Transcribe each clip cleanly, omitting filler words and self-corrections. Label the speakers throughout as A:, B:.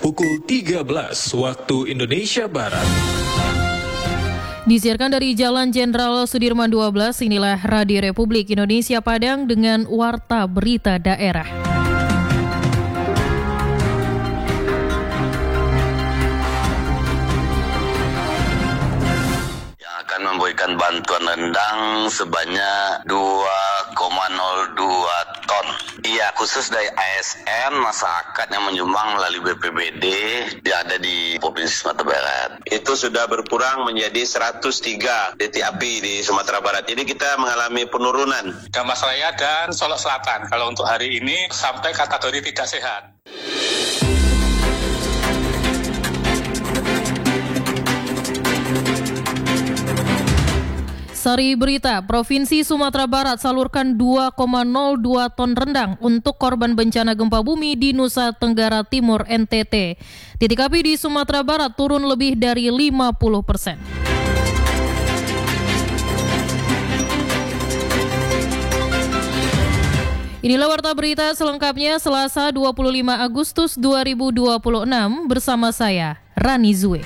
A: pukul 13 waktu Indonesia Barat.
B: Disiarkan dari Jalan Jenderal Sudirman 12, inilah Radio Republik Indonesia Padang dengan Warta Berita Daerah.
C: Memberikan bantuan rendang sebanyak 2,02 ton. Iya, khusus dari ASN, masyarakat yang menyumbang melalui BPBD yang ada di Provinsi Sumatera Barat. Itu sudah berkurang menjadi 103 titik api di Sumatera Barat. Jadi kita mengalami penurunan.
D: Damasraya dan Solok Selatan. Kalau untuk hari ini sampai kategori tidak sehat.
B: Sari berita, Provinsi Sumatera Barat salurkan 2,02 ton rendang untuk korban bencana gempa bumi di Nusa Tenggara Timur NTT. Titik api di Sumatera Barat turun lebih dari 50%. Inilah Warta Berita selengkapnya Selasa 25 Agustus 2026 bersama saya, Rani Zue.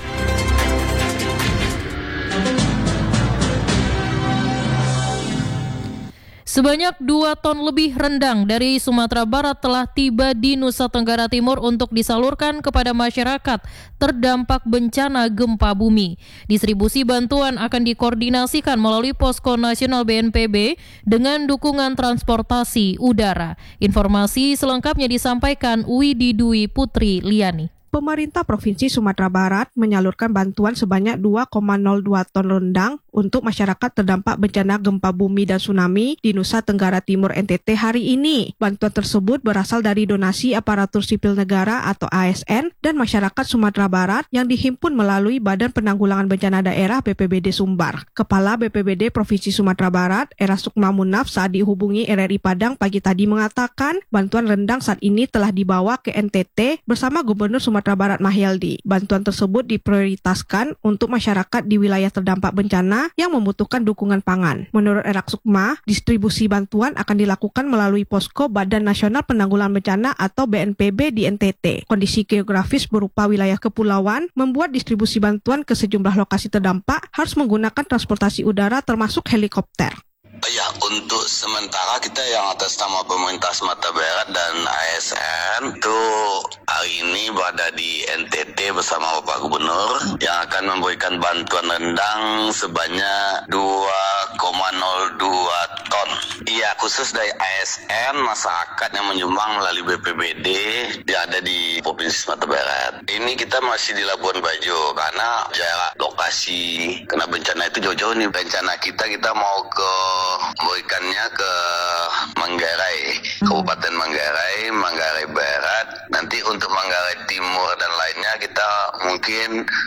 B: Sebanyak 2 ton lebih rendang dari Sumatera Barat telah tiba di Nusa Tenggara Timur untuk disalurkan kepada masyarakat terdampak bencana gempa bumi. Distribusi bantuan akan dikoordinasikan melalui Posko Nasional BNPB dengan dukungan transportasi udara. Informasi selengkapnya disampaikan Widi Dwi Putri Liani.
E: Pemerintah Provinsi Sumatera Barat menyalurkan bantuan sebanyak 2,02 ton rendang untuk masyarakat terdampak bencana gempa bumi dan tsunami di Nusa Tenggara Timur NTT hari ini. Bantuan tersebut berasal dari donasi aparatur sipil negara atau ASN dan masyarakat Sumatera Barat yang dihimpun melalui Badan Penanggulangan Bencana Daerah BPBD Sumbar. Kepala BPBD Provinsi Sumatera Barat, Era Sukma Munaf, saat dihubungi RRI Padang pagi tadi mengatakan bantuan rendang saat ini telah dibawa ke NTT bersama Gubernur Sumatera Barat Mahyaldi. Bantuan tersebut diprioritaskan untuk masyarakat di wilayah terdampak bencana yang membutuhkan dukungan pangan. Menurut Erak Sukma, distribusi bantuan akan dilakukan melalui Posko Badan Nasional Penanggulangan Bencana atau BNPB di NTT. Kondisi geografis berupa wilayah kepulauan membuat distribusi bantuan ke sejumlah lokasi terdampak harus menggunakan transportasi udara termasuk helikopter.
C: Ya, untuk sementara kita yang atas nama pemerintah Sumatera Barat dan ASN itu hari ini berada di NTT bersama Bapak Gubernur yang akan memberikan bantuan rendang sebanyak 2,02 ton. Iya, khusus dari ASN, masyarakat yang menyumbang melalui BPBD yang ada di Provinsi Sumatera Barat. Ini kita masih di Labuan Bajo karena jarak lokasi kena bencana itu jauh-jauh nih. Rencana kita mau memberikannya ke Manggarai, Kabupaten Manggarai, Manggarai Barat. Nanti untuk Manggarai Timur dan lainnya kita mungkin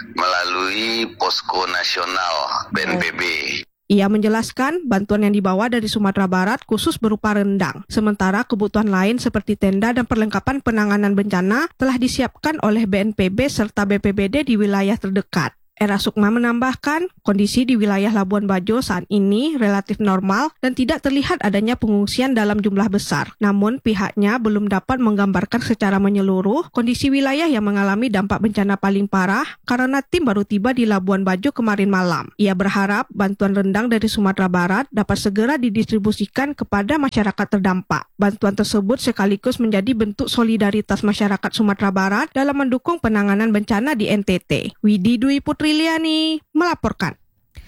C: melalui Posko Nasional BNPB.
E: Ia menjelaskan bantuan yang dibawa dari Sumatera Barat khusus berupa rendang. Sementara kebutuhan lain seperti tenda dan perlengkapan penanganan bencana telah disiapkan oleh BNPB serta BPBD di wilayah terdekat. Era Sukma menambahkan, kondisi di wilayah Labuan Bajo saat ini relatif normal dan tidak terlihat adanya pengungsian dalam jumlah besar. Namun pihaknya belum dapat menggambarkan secara menyeluruh kondisi wilayah yang mengalami dampak bencana paling parah karena tim baru tiba di Labuan Bajo kemarin malam. Ia berharap bantuan rendang dari Sumatera Barat dapat segera didistribusikan kepada masyarakat terdampak. Bantuan tersebut sekaligus menjadi bentuk solidaritas masyarakat Sumatera Barat dalam mendukung penanganan bencana di NTT. Widi Dwi Putri Liani melaporkan.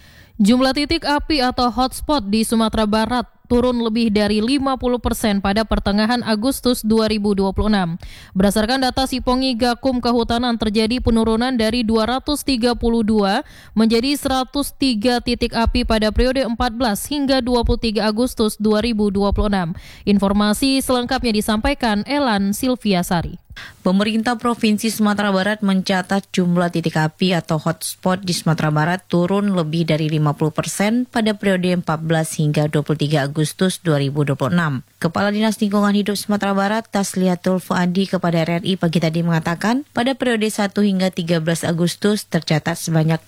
B: Jumlah titik api atau hotspot di Sumatera Barat turun lebih dari 50% pada pertengahan Agustus 2026. Berdasarkan data Sipongi Gakum Kehutanan, terjadi penurunan dari 232 menjadi 103 titik api pada periode 14 hingga 23 Agustus 2026. Informasi selengkapnya disampaikan Elan Silviasari.
F: Pemerintah Provinsi Sumatera Barat mencatat jumlah titik api atau hotspot di Sumatera Barat turun lebih dari 50% pada periode 14 hingga 23 Agustus 2026. Kepala Dinas Lingkungan Hidup Sumatera Barat, Tasliatul Fuadi kepada RRI pagi tadi mengatakan, pada periode 1 hingga 13 Agustus tercatat sebanyak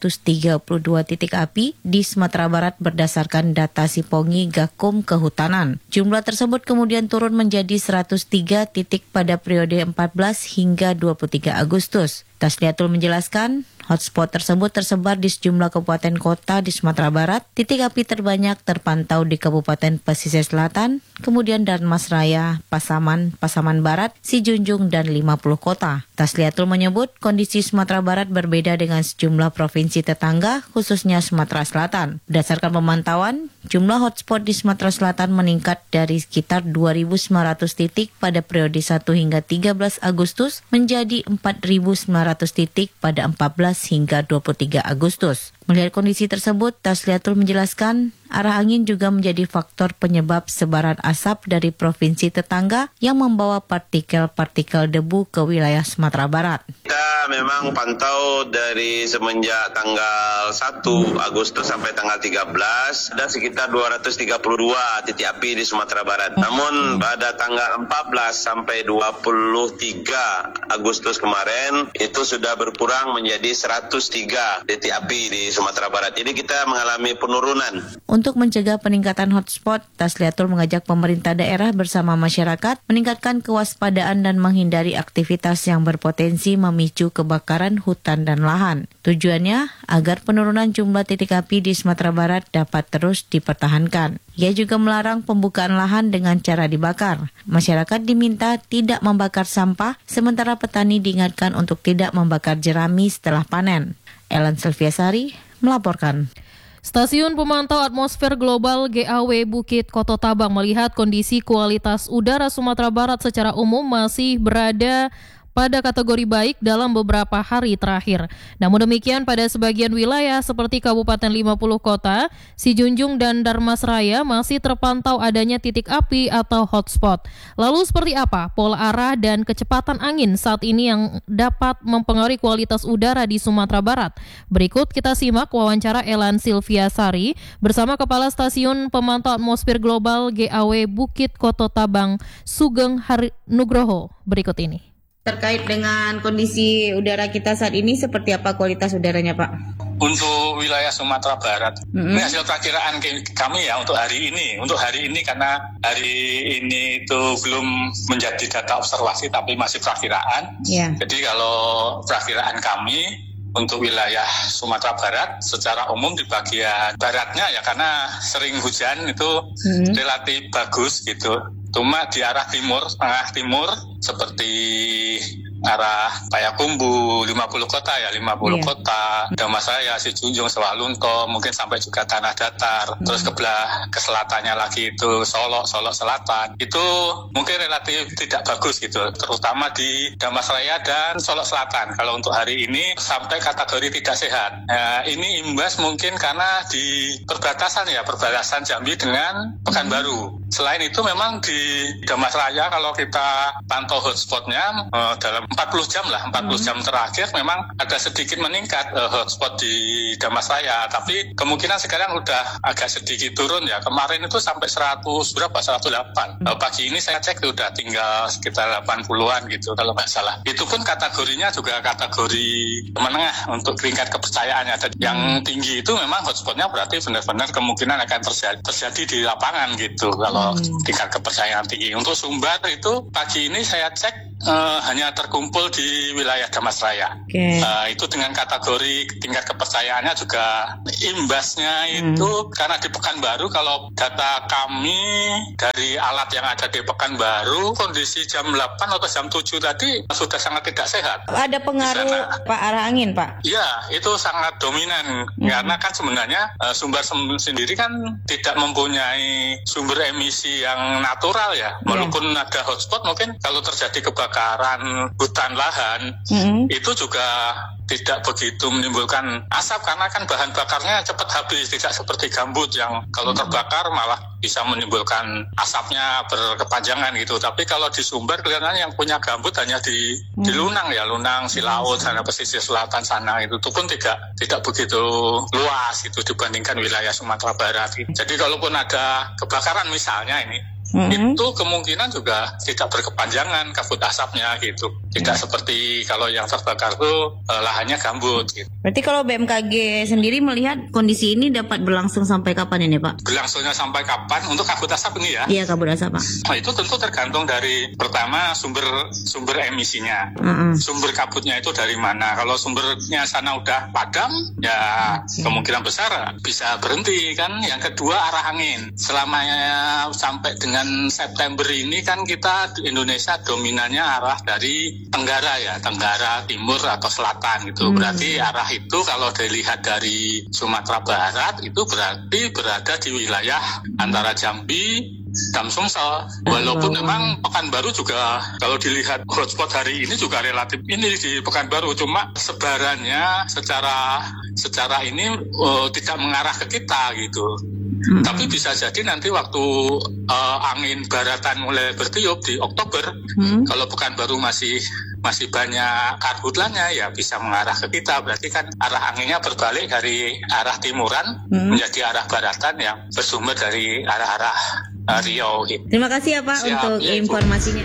F: 232 titik api di Sumatera Barat berdasarkan data Sipongi Gakum Kehutanan. Jumlah tersebut kemudian turun menjadi 103 titik pada periode 14 hingga 23 Agustus. Tasliatul menjelaskan, hotspot tersebut tersebar di sejumlah kabupaten kota di Sumatera Barat. Titik api terbanyak terpantau di Kabupaten Pesisir Selatan, kemudian Darmasraya, Pasaman Barat, Sijunjung, dan 50 kota. Tasliatul menyebut kondisi Sumatera Barat berbeda dengan sejumlah provinsi tetangga, khususnya Sumatera Selatan. Berdasarkan pemantauan, jumlah hotspot di Sumatera Selatan meningkat dari sekitar 2.900 titik pada periode 1 hingga 13 Agustus menjadi 4.900 titik pada 14 hingga 23 Agustus. Melihat kondisi tersebut, Tasliatul menjelaskan arah angin juga menjadi faktor penyebab sebaran asap dari provinsi tetangga yang membawa partikel-partikel debu ke wilayah Sumatera Barat.
C: Kita memang pantau dari semenjak tanggal 1 Agustus sampai tanggal 13 ada sekitar 232 titik api di Sumatera Barat. Namun pada tanggal 14 sampai 23 Agustus kemarin itu sudah berkurang menjadi 103 titik api di Sumatera Barat. Jadi kita mengalami penurunan.
F: Untuk mencegah peningkatan hotspot, Tasliatul mengajak pemerintah daerah bersama masyarakat meningkatkan kewaspadaan dan menghindari aktivitas yang berpotensi memicu kebakaran hutan dan lahan. Tujuannya agar penurunan jumlah titik api di Sumatera Barat dapat terus dipertahankan. Ia juga melarang pembukaan lahan dengan cara dibakar. Masyarakat diminta tidak membakar sampah, sementara petani diingatkan untuk tidak membakar jerami setelah panen. Ellen Selviasari melaporkan.
B: Stasiun Pemantau Atmosfer Global GAW Bukit Koto Tabang melihat kondisi kualitas udara Sumatera Barat secara umum masih berada pada kategori baik dalam beberapa hari terakhir. Namun demikian pada sebagian wilayah seperti Kabupaten 50 Kota, Sijunjung dan Darmasraya masih terpantau adanya titik api atau hotspot. Lalu seperti apa pola arah dan kecepatan angin saat ini yang dapat mempengaruhi kualitas udara di Sumatera Barat? Berikut kita simak wawancara Elan Silviasari bersama Kepala Stasiun Pemantau Atmosfer Global GAW Bukit Koto Tabang, Sugeng Nugroho. Berikut ini.
G: Terkait dengan kondisi udara kita saat ini, seperti apa kualitas udaranya, Pak?
D: Untuk wilayah Sumatera Barat, ini hasil perakiraan kami ya untuk hari ini. Untuk hari ini karena hari ini itu belum menjadi data observasi tapi masih perakiraan.
G: Yeah.
D: Jadi kalau perakiraan kami untuk wilayah Sumatera Barat secara umum di bagian baratnya ya karena sering hujan itu relatif bagus gitu. Cuma di arah timur, tengah timur seperti arah Payakumbuh, 50 kota ya, 50 kota, Darmasraya, Sijunjung, Sewalunto, mungkin sampai juga Tanah Datar, terus ke selatannya lagi itu Solo Selatan, itu mungkin relatif tidak bagus gitu, terutama di Darmasraya dan Solo Selatan. Kalau untuk hari ini sampai kategori tidak sehat. Nah, ini imbas mungkin karena di perbatasan Jambi dengan Pekanbaru. Selain itu memang di Darmasraya kalau kita pantau hotspotnya dalam 40 jam terakhir memang ada sedikit meningkat hotspot di Darmasraya, tapi kemungkinan sekarang udah agak sedikit turun ya. Kemarin itu sampai 108. Pagi ini saya cek udah tinggal sekitar 80-an gitu kalau nggak salah. Itu pun kategorinya juga kategori menengah untuk tingkat kepercayaannya. Dan yang tinggi itu memang hotspotnya berarti benar-benar kemungkinan akan terjadi di lapangan gitu kalau tingkat kepercayaan tinggi. Untuk Sumbar itu pagi ini saya cek hanya terkumpul di wilayah Darmasraya. Itu dengan kategori tingkat kepercayaannya juga imbasnya itu karena di Pekanbaru kalau data kami dari alat yang ada di Pekanbaru kondisi jam 8 atau jam 7 tadi sudah sangat tidak sehat.
G: Ada pengaruh Pak arah angin, Pak?
D: Ya, itu sangat dominan karena kan sebenarnya Sumbar sendiri kan tidak mempunyai sumber emisi yang natural ya. Walaupun ada hotspot mungkin kalau terjadi kebakaran hutan lahan itu juga tidak begitu menimbulkan asap karena kan bahan bakarnya cepat habis, tidak seperti gambut yang kalau terbakar malah bisa menimbulkan asapnya berkepanjangan gitu. Tapi kalau di Sumbar kelihatannya yang punya gambut hanya di Lunang ya, Lunang, Silaut, sana pesisir selatan sana itu pun tidak begitu luas itu dibandingkan wilayah Sumatera Barat. Jadi kalaupun ada kebakaran misalnya ini itu kemungkinan juga tidak berkepanjangan kabut asapnya gitu. Tidak seperti kalau yang terbakar tuh lahannya gambut gitu.
G: Berarti kalau BMKG sendiri melihat kondisi ini dapat berlangsung sampai kapan ini, Pak?
D: Berlangsungnya sampai kapan untuk kabut asap ini ya?
G: Iya, kabut asap, Pak.
D: Nah, itu tentu tergantung dari pertama sumber emisinya. Sumber kabutnya itu dari mana? Kalau sumbernya sana udah padam, ya kemungkinan besar bisa berhenti kan. Yang kedua arah angin. Selama sampai dengan September ini kan kita di Indonesia dominannya arah dari tenggara ya, tenggara, timur atau selatan gitu. Berarti arah itu kalau dilihat dari Sumatera Barat itu berarti berada di wilayah antara Jambi dan Sumsel. Walaupun memang Pekanbaru juga kalau dilihat hotspot hari ini juga relatif ini di Pekanbaru, cuma sebarannya secara ini tidak mengarah ke kita gitu. Tapi bisa jadi nanti waktu angin baratan mulai bertiup di Oktober, kalau Pekanbaru masih banyak karhutlannya ya bisa mengarah ke kita. Berarti kan arah anginnya berbalik dari arah timuran menjadi arah baratan yang bersumber dari arah-arah Riau gitu.
G: Terima kasih ya Pak untuk informasinya.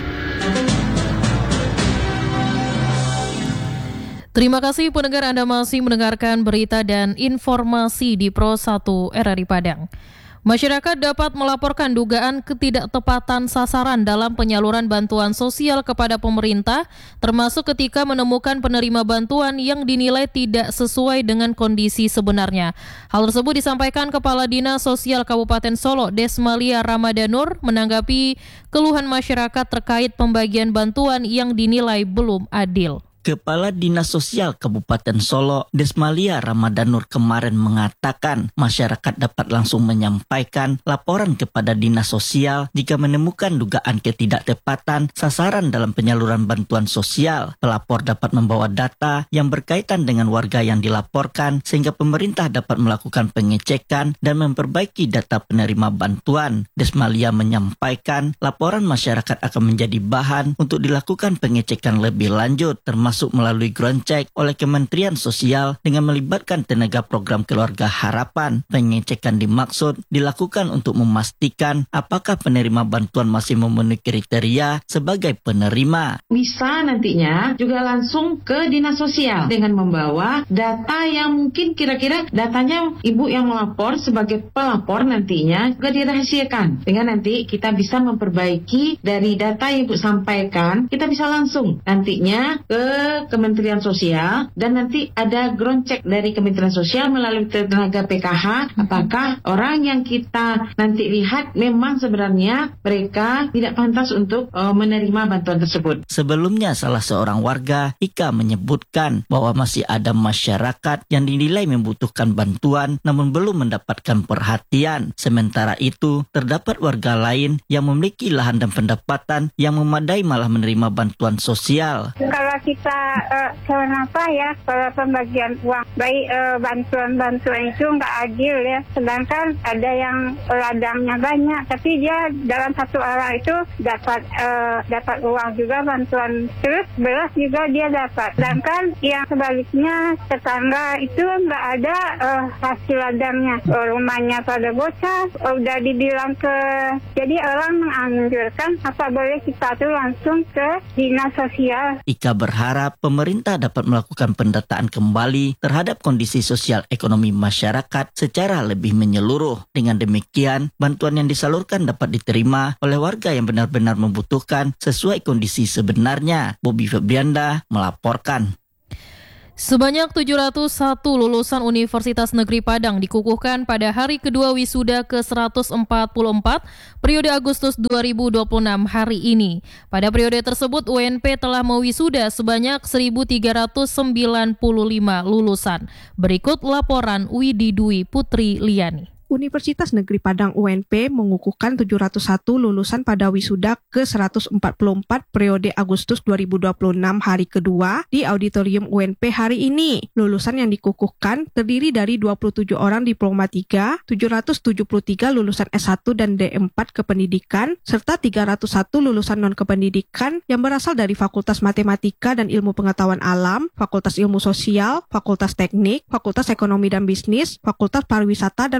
B: Terima kasih pendengar, Anda masih mendengarkan berita dan informasi di Pro 1 RRI Padang. Masyarakat dapat melaporkan dugaan ketidaktepatan sasaran dalam penyaluran bantuan sosial kepada pemerintah, termasuk ketika menemukan penerima bantuan yang dinilai tidak sesuai dengan kondisi sebenarnya. Hal tersebut disampaikan Kepala Dinas Sosial Kabupaten Solo, Desmalia Ramadanur, menanggapi keluhan masyarakat terkait pembagian bantuan yang dinilai belum adil.
H: Kepala Dinas Sosial Kabupaten Solo, Desmalia Ramadanur kemarin mengatakan masyarakat dapat langsung menyampaikan laporan kepada Dinas Sosial jika menemukan dugaan ketidaktepatan sasaran dalam penyaluran bantuan sosial. Pelapor dapat membawa data yang berkaitan dengan warga yang dilaporkan sehingga pemerintah dapat melakukan pengecekan dan memperbaiki data penerima bantuan. Desmalia menyampaikan laporan masyarakat akan menjadi bahan untuk dilakukan pengecekan lebih lanjut, termasuk melalui ground check oleh Kementerian Sosial dengan melibatkan tenaga program Keluarga Harapan. Pengecekan dimaksud dilakukan untuk memastikan apakah penerima bantuan masih memenuhi kriteria sebagai penerima.
I: Bisa nantinya juga langsung ke Dinas Sosial dengan membawa data yang mungkin kira-kira datanya ibu yang melapor sebagai pelapor nantinya juga dirahasiakan. Dengan nanti kita bisa memperbaiki dari data yang ibu sampaikan, kita bisa langsung nantinya ke Kementerian Sosial dan nanti ada ground check dari Kementerian Sosial melalui tenaga PKH apakah orang yang kita nanti lihat memang sebenarnya mereka tidak pantas untuk menerima bantuan tersebut.
H: Sebelumnya salah seorang warga, Ika, menyebutkan bahwa masih ada masyarakat yang dinilai membutuhkan bantuan namun belum mendapatkan perhatian. Sementara itu, terdapat warga lain yang memiliki lahan dan pendapatan yang memadai malah menerima bantuan sosial.
J: Kalau kita kenapa ya kalau pembagian uang baik bantuan itu nggak adil ya, sedangkan ada yang ladangnya banyak tapi dia dalam satu arah itu dapat uang juga bantuan, terus beras juga dia dapat, sedangkan yang sebaliknya tetangga itu nggak ada hasil ladangnya, rumahnya pada bocor, udah dibilang jadi orang menganjurkan apa boleh kita tuh langsung ke Dinas Sosial.
H: Ika berharap pemerintah dapat melakukan pendataan kembali terhadap kondisi sosial ekonomi masyarakat secara lebih menyeluruh. Dengan demikian, bantuan yang disalurkan dapat diterima oleh warga yang benar-benar membutuhkan sesuai kondisi sebenarnya. Bobby Febrianda melaporkan.
B: Sebanyak 701 lulusan Universitas Negeri Padang dikukuhkan pada hari kedua wisuda ke-144 periode Agustus 2026 hari ini. Pada periode tersebut, UNP telah mewisuda sebanyak 1.395 lulusan. Berikut laporan Widi Dwi Putri Liani.
E: Universitas Negeri Padang UNP mengukuhkan 701 lulusan pada wisuda ke-144 periode Agustus 2026 hari kedua di Auditorium UNP hari ini. Lulusan yang dikukuhkan terdiri dari 27 orang diploma 3, 773 lulusan S1 dan D4 kependidikan, serta 301 lulusan non-kependidikan yang berasal dari Fakultas Matematika dan Ilmu Pengetahuan Alam, Fakultas Ilmu Sosial, Fakultas Teknik, Fakultas Ekonomi dan Bisnis, Fakultas Pariwisata dan Perhotelan,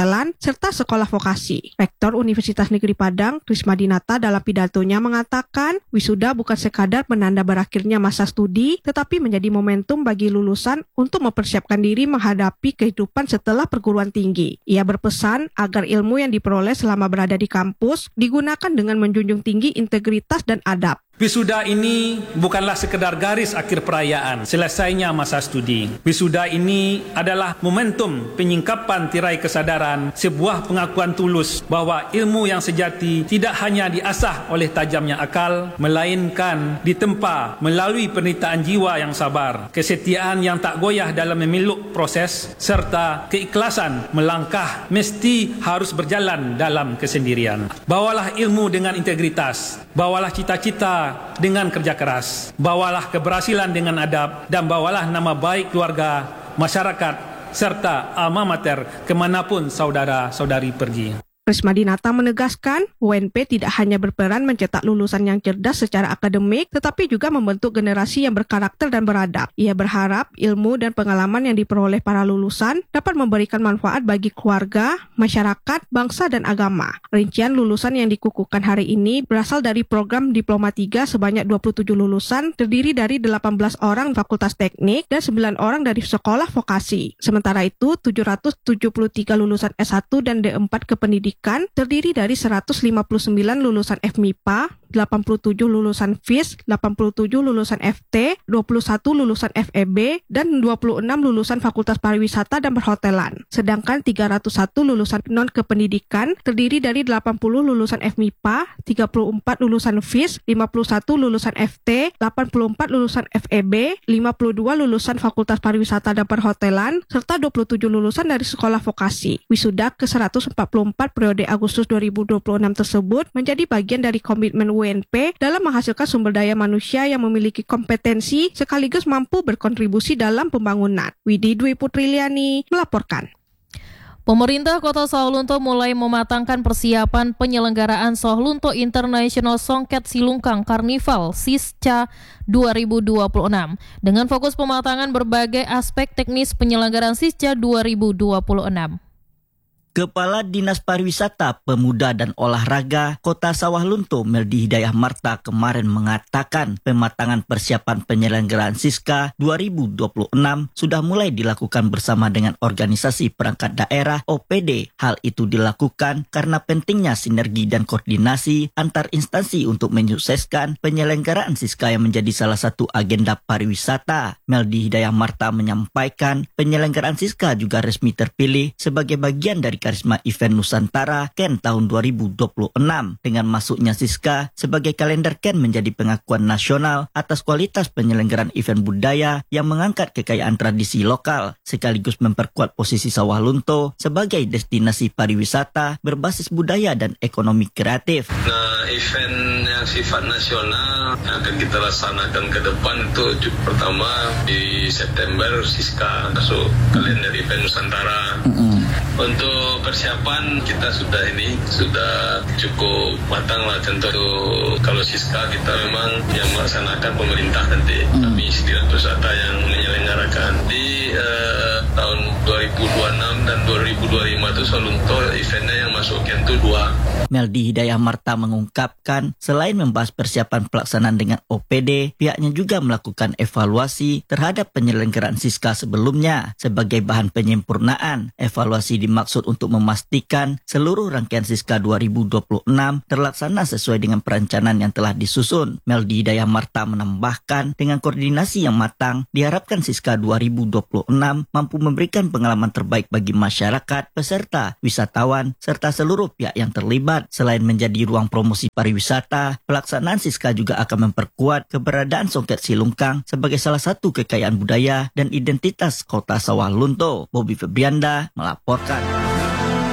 E: perhotelan, serta sekolah vokasi. Rektor Universitas Negeri Padang, Risma Dinata dalam pidatonya mengatakan, wisuda bukan sekadar penanda berakhirnya masa studi, tetapi menjadi momentum bagi lulusan untuk mempersiapkan diri menghadapi kehidupan setelah perguruan tinggi. Ia berpesan agar ilmu yang diperoleh selama berada di kampus digunakan dengan menjunjung tinggi integritas dan adab.
K: Wisuda ini bukanlah sekedar garis akhir perayaan selesainya masa studi. Wisuda ini adalah momentum penyingkapan tirai kesadaran, sebuah pengakuan tulus bahwa ilmu yang sejati tidak hanya diasah oleh tajamnya akal, melainkan ditempa melalui penderitaan jiwa yang sabar, kesetiaan yang tak goyah dalam memiluk proses, serta keikhlasan melangkah mesti harus berjalan dalam kesendirian. Bawalah ilmu dengan integritas, bawalah cita-cita dengan kerja keras, bawalah keberhasilan dengan adab, dan bawalah nama baik keluarga, masyarakat, serta alma mater kemanapun saudara-saudari pergi.
E: Risma Dinata menegaskan, UNP tidak hanya berperan mencetak lulusan yang cerdas secara akademik, tetapi juga membentuk generasi yang berkarakter dan beradab. Ia berharap ilmu dan pengalaman yang diperoleh para lulusan dapat memberikan manfaat bagi keluarga, masyarakat, bangsa, dan agama. Rincian lulusan yang dikukuhkan hari ini berasal dari program Diploma 3 sebanyak 27 lulusan, terdiri dari 18 orang Fakultas Teknik dan 9 orang dari sekolah vokasi. Sementara itu, 773 lulusan S1 dan D4 kependidikan terdiri dari 159 lulusan FMIPA, 87 lulusan FIS, 87 lulusan FT, 21 lulusan FEB, dan 26 lulusan Fakultas Pariwisata dan Perhotelan. Sedangkan 301 lulusan non-kependidikan terdiri dari 80 lulusan FMIPA, 34 lulusan FIS, 51 lulusan FT, 84 lulusan FEB, 52 lulusan Fakultas Pariwisata dan Perhotelan, serta 27 lulusan dari sekolah vokasi. Wisuda ke-144 periode Agustus 2026 tersebut menjadi bagian dari komitmen UNP dalam menghasilkan sumber daya manusia yang memiliki kompetensi sekaligus mampu berkontribusi dalam pembangunan. Widi Dwi Putriliani melaporkan.
B: Pemerintah Kota Sawalunto mulai mematangkan persiapan penyelenggaraan Sawalunto International Songket Silungkang Carnival SISCA 2026 dengan fokus pematangan berbagai aspek teknis penyelenggaraan SISCA 2026.
H: Kepala Dinas Pariwisata, Pemuda dan Olahraga Kota Sawalunto, Meldi Hidayah Marta, kemarin mengatakan pematangan persiapan penyelenggaraan SISCA 2026 sudah mulai dilakukan bersama dengan organisasi perangkat daerah OPD. Hal itu dilakukan karena pentingnya sinergi dan koordinasi antar instansi untuk menyukseskan penyelenggaraan SISCA yang menjadi salah satu agenda pariwisata. Meldi Hidayah Marta menyampaikan penyelenggaraan SISCA juga resmi terpilih sebagai bagian dari Karisma Event Nusantara KEN tahun 2026. Dengan masuknya SISCA sebagai kalender KEN menjadi pengakuan nasional atas kualitas penyelenggaraan event budaya yang mengangkat kekayaan tradisi lokal, sekaligus memperkuat posisi Sawalunto sebagai destinasi pariwisata berbasis budaya dan ekonomi kreatif.
L: Nah, event yang sifat nasional yang akan kita laksanakan ke depan itu pertama di September SISCA masuk kalender event Nusantara. Untuk persiapan kita sudah cukup matang lah. Tentu kalau SISCA kita memang yang melaksanakan pemerintah nanti, kami Dinas Wisata yang menyelenggarakan di tahun 2026 dan 2025 itu Sawalunto eventnya yang masuk itu 2.
H: Meldi Hidayah Marta mengungkapkan selain membahas persiapan pelaksanaan dengan OPD, pihaknya juga melakukan evaluasi terhadap penyelenggaraan SISCA sebelumnya sebagai bahan penyempurnaan. Evaluasi dimaksud untuk memastikan seluruh rangkaian SISCA 2026 terlaksana sesuai dengan perencanaan yang telah disusun. Meldi Hidayah Marta menambahkan dengan koordinasi yang matang, diharapkan SISCA 2026 mampu memberikan pengalaman terbaik bagi masyarakat, peserta, wisatawan, serta seluruh pihak yang terlibat. Selain menjadi ruang promosi pariwisata, pelaksanaan SISCA juga akan memperkuat keberadaan Songket Silungkang sebagai salah satu kekayaan budaya dan identitas Kota Sawalunto. Bobby Febrianda melaporkan.